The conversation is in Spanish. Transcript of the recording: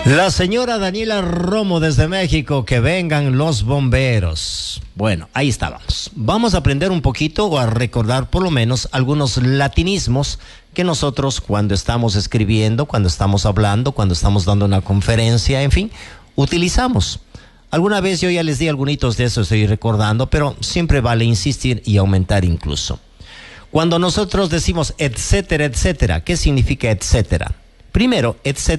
La señora Daniela Romo desde México, que vengan los bomberos. Bueno, ahí estábamos. Vamos a aprender un poquito o a recordar por lo menos algunos latinismos que nosotros cuando estamos escribiendo, cuando estamos hablando, cuando estamos dando una conferencia, en fin, utilizamos. Alguna vez yo ya les di algunos de eso, estoy recordando, pero siempre vale insistir y aumentar incluso. Cuando nosotros decimos etcétera, etcétera, ¿qué significa etcétera? Primero, etcétera